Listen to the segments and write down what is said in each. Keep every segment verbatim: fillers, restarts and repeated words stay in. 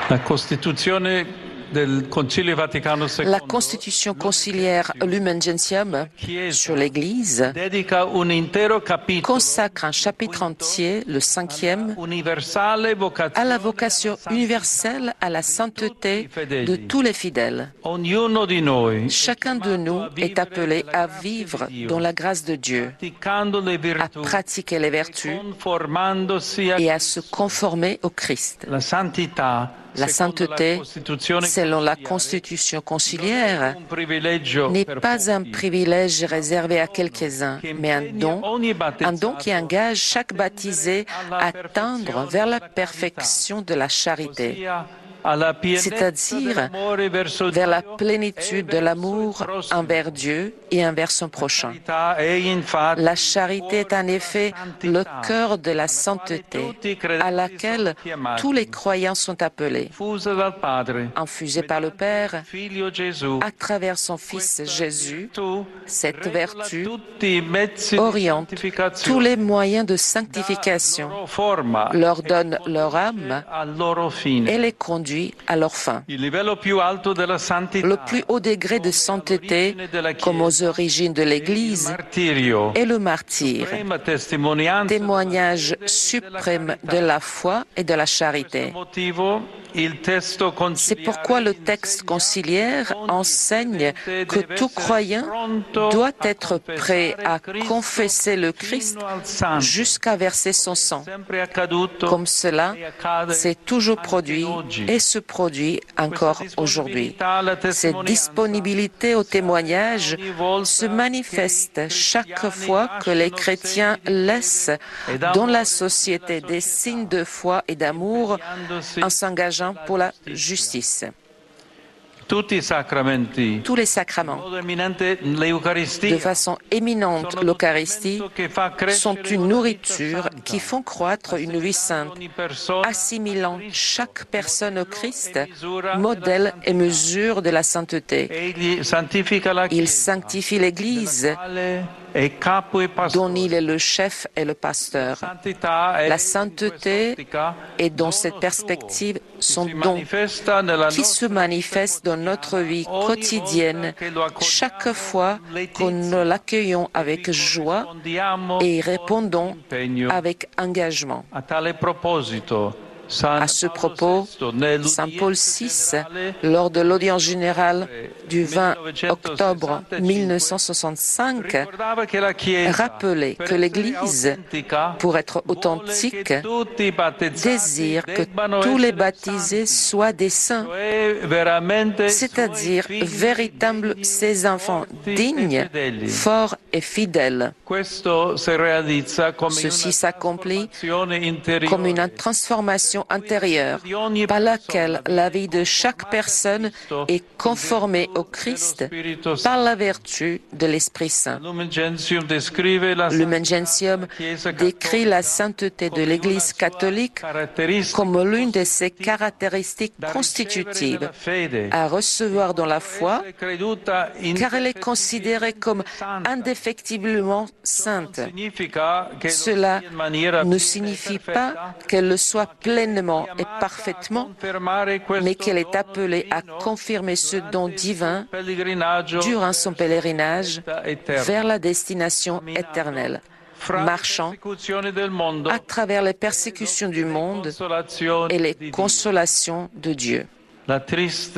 La Costituzione del Concilio Vaticano secondo La constitution conciliaire Lumen Gentium sur l'Église dedica un intero capitolo consacre un chapitre entier, le cinquième, universale à la vocazione vocation universelle à la sainteté de tous les fidèles. Ognuno di noi Chacun de nous est appelé à vivre dans la grâce de Dieu, praticando le à virtù, pratiquer les vertus conformandosi a et à se conformer au Christ. la santità. La sainteté, selon la constitution conciliaire, n'est pas un privilège réservé à quelques-uns, mais un don, un don qui engage chaque baptisé à tendre vers la perfection de la charité, c'est-à-dire vers la plénitude de l'amour envers Dieu et envers son prochain. La charité est en effet le cœur de la sainteté à laquelle tous les croyants sont appelés, infusée par le Père à travers son Fils Jésus. Cette vertu oriente tous les moyens de sanctification, leur donne leur âme et les conduit à leur fin. Le plus haut degré de sainteté, comme aux origines de l'Église, est le martyre, témoignage suprême de la foi et de la charité. C'est pourquoi le texte conciliaire enseigne que tout croyant doit être prêt à confesser le Christ jusqu'à verser son sang. Comme cela s'est toujours produit et se produit encore aujourd'hui. Cette disponibilité au témoignage se manifeste chaque fois que les chrétiens laissent dans la société des signes de foi et d'amour en s'engageant pour la justice. Tous les sacraments, de façon éminente l'Eucharistie, sont une nourriture qui font croître une vie sainte, assimilant chaque personne au Christ, modèle et mesure de la sainteté. Il sanctifie l'Église, dont il est le chef et le pasteur. La sainteté est dans cette perspective son don qui se manifeste dans notre vie quotidienne chaque fois que nous l'accueillons avec joie et y répondons avec engagement. À ce propos, Saint Paul six, lors de l'audience générale du vingt octobre mille neuf cent soixante-cinq, rappelait que l'Église, pour être authentique, désire que tous les baptisés soient des saints, c'est-à-dire véritables ses enfants dignes, forts et fidèles. Ceci s'accomplit comme une transformation intérieure par laquelle la vie de chaque personne est conformée au Christ par la vertu de l'Esprit Saint. Lumen Gentium décrit la sainteté de l'Église catholique comme l'une de ses caractéristiques constitutives à recevoir dans la foi, car elle est considérée comme indéfectiblement sainte. Cela ne signifie pas qu'elle le soit pleinement et parfaitement, mais qu'elle est appelée à confirmer ce don divin durant son pèlerinage vers la destination éternelle, marchant à travers les persécutions du monde et les consolations de Dieu. La triste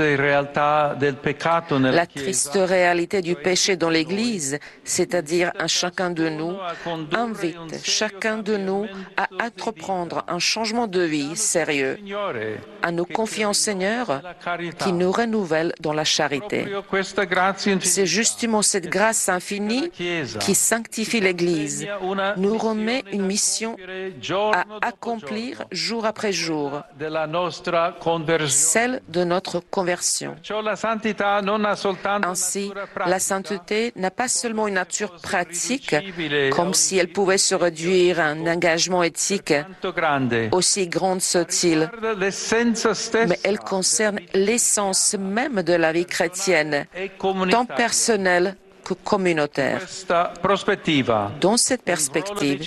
réalité du péché dans l'Église, c'est-à-dire à chacun de nous, invite chacun de nous à entreprendre un changement de vie sérieux, à nous confier au Seigneur qui nous renouvelle dans la charité. C'est justement cette grâce infinie qui sanctifie l'Église, nous remet une mission à accomplir jour après jour, celle de de notre conversion. Ainsi, la sainteté n'a pas seulement une nature pratique, comme si elle pouvait se réduire à un engagement éthique aussi grand soit-il, mais elle concerne l'essence même de la vie chrétienne, tant personnelle que communautaire. Dans cette perspective,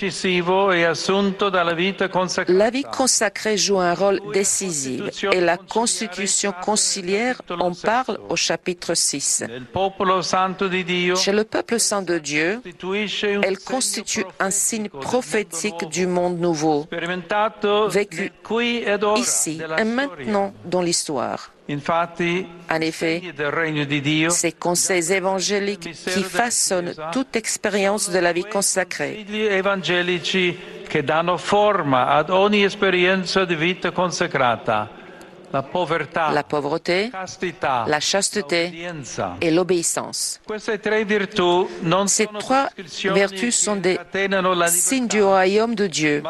la vie consacrée joue un rôle décisif et la constitution conciliaire en parle au chapitre six. Chez le peuple saint de Dieu, elle constitue un signe prophétique du monde nouveau, vécu ici et maintenant dans l'histoire. En effet, ces conseils évangéliques qui façonnent toute expérience de la vie consacrée. Che danno forma ad ogni esperienza di vita consacrata. La pauvreté, la, pauvreté, castità, la chasteté et l'obéissance. Ces trois vertus sont des signes du royaume de Dieu,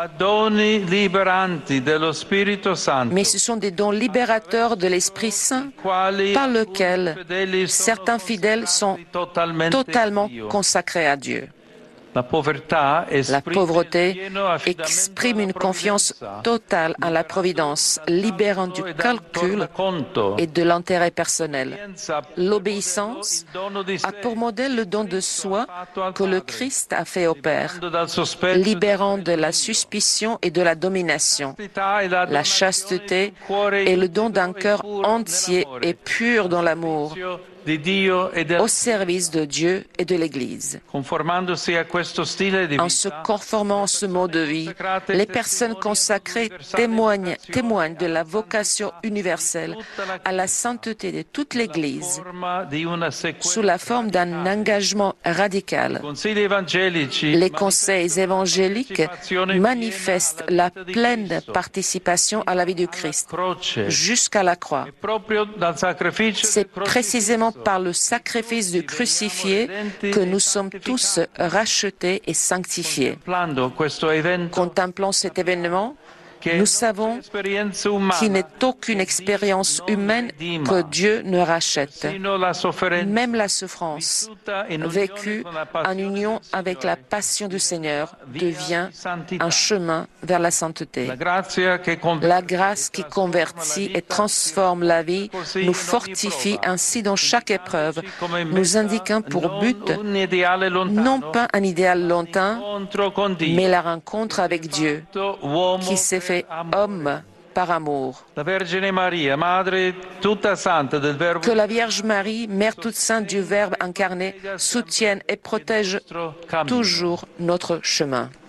mais ce sont des dons libérateurs de l'Esprit Saint par lesquels certains fidèles sont totalement consacrés à Dieu. La pauvreté exprime une confiance totale en la providence, libérant du calcul et de l'intérêt personnel. L'obéissance a pour modèle le don de soi que le Christ a fait au Père, libérant de la suspicion et de la domination. La chasteté est le don d'un cœur entier et pur dans l'amour, au service de Dieu et de l'Église. En se conformant à ce mode de vie, les personnes consacrées témoignent, témoignent de la vocation universelle à la sainteté de toute l'Église sous la forme d'un engagement radical. Les conseils évangéliques manifestent la pleine participation à la vie du Christ jusqu'à la croix. C'est précisément par le sacrifice du crucifié que nous sommes tous rachetés et sanctifiés. Contemplant cet événement, nous savons qu'il n'est aucune expérience humaine que Dieu ne rachète. Même la souffrance, vécue en union avec la passion du Seigneur, devient un chemin vers la sainteté. La grâce qui convertit et transforme la vie nous fortifie ainsi dans chaque épreuve, nous indiquant pour but non pas un idéal lointain, mais la rencontre avec Dieu, qui s'est fait homme par amour. Que la Vierge Marie, Mère toute sainte du Verbe incarné, soutienne et protège toujours notre chemin.